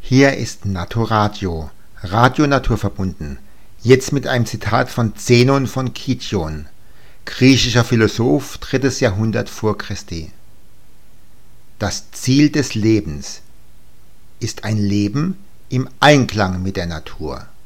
Hier ist Naturadio, Radio naturverbunden. Jetzt mit einem Zitat von Zenon von Kition, griechischer Philosoph, 3. Jahrhundert vor Christi. Das Ziel des Lebens ist ein Leben im Einklang mit der Natur.